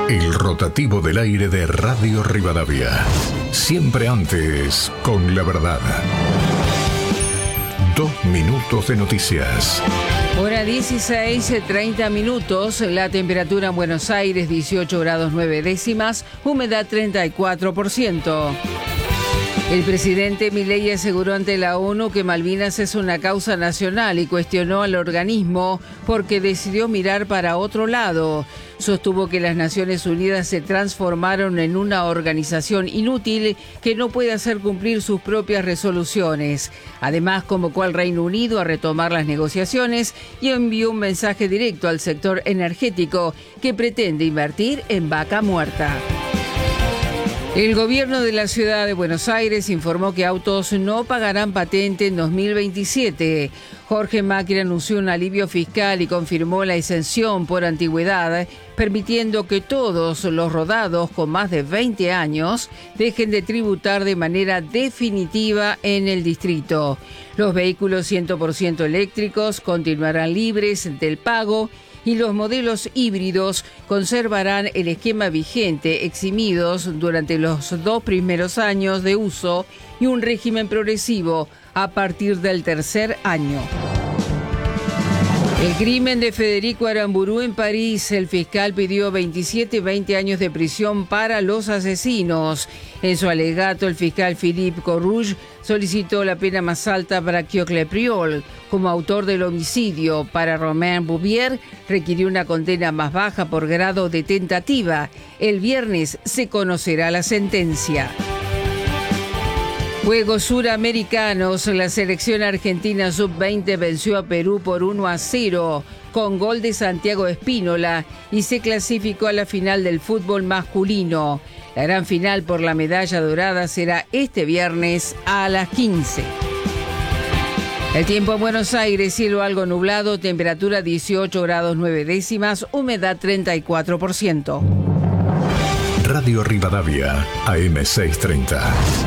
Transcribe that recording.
El rotativo del aire de Radio Rivadavia. Siempre antes, con la verdad. 2 minutos de noticias. Hora 16:30 minutos, la temperatura en Buenos Aires 18 grados 9 décimas, humedad 34%. El presidente Milei aseguró ante la ONU que Malvinas es una causa nacional y cuestionó al organismo porque decidió mirar para otro lado. Sostuvo que las Naciones Unidas se transformaron en una organización inútil que no puede hacer cumplir sus propias resoluciones. Además, convocó al Reino Unido a retomar las negociaciones y envió un mensaje directo al sector energético que pretende invertir en Vaca Muerta. El gobierno de la ciudad de Buenos Aires informó que autos no pagarán patente en 2027. Jorge Macri anunció un alivio fiscal y confirmó la exención por antigüedad, permitiendo que todos los rodados con más de 20 años dejen de tributar de manera definitiva en el distrito. Los vehículos 100% eléctricos continuarán libres del pago y los modelos híbridos conservarán el esquema vigente, eximidos durante los 2 primeros años de uso y un régimen progresivo a partir del tercer año. El crimen de Federico Aramburu en París, el fiscal pidió 27 y 20 años de prisión para los asesinos. En su alegato, el fiscal Philippe Corrouge solicitó la pena más alta para Kiocle Priol como autor del homicidio. Para Romain Bouvier requirió una condena más baja por grado de tentativa. El viernes se conocerá la sentencia. Juegos Suramericanos, la selección argentina sub-20 venció a Perú por 1-0 con gol de Santiago Espínola y se clasificó a la final del fútbol masculino. La gran final por la medalla dorada será este viernes a las 15. El tiempo en Buenos Aires, cielo algo nublado, temperatura 18 grados 9 décimas, humedad 34%. Radio Rivadavia, AM 630.